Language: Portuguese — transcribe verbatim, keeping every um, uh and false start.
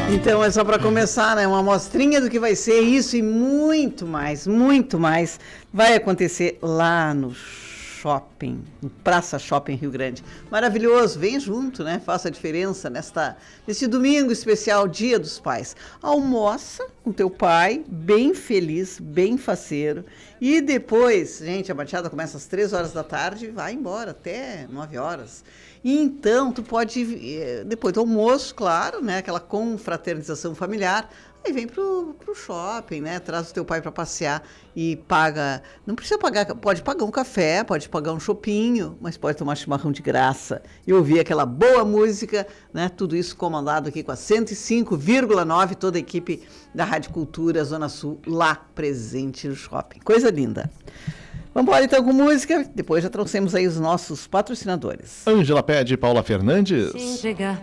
Então é só para começar, né? Uma amostrinha do que vai ser isso e muito mais, muito mais vai acontecer lá no shopping, no Praça Shopping Rio Grande. Maravilhoso, vem junto, né? Faça a diferença nesta, nesse domingo especial, Dia dos Pais. Almoça com teu pai, bem feliz, bem faceiro. E depois, gente, a bateada começa às três horas da tarde e vai embora até nove horas. E então, tu pode, depois do almoço, claro, né? Aquela confraternização familiar. Aí vem pro, pro shopping, né? Traz o teu pai para passear e paga. Não precisa pagar, pode pagar um café, pode pagar um chopinho, mas pode tomar chimarrão de graça e ouvir aquela boa música, né? Tudo isso comandado aqui com a cento e cinco vírgula nove, toda a equipe da Rádio Cultura Zona Sul lá presente no shopping. Coisa linda. Vamos embora então com música, depois já trouxemos aí os nossos patrocinadores. Ângela Pede, Paula Fernandes. Sim, chegar.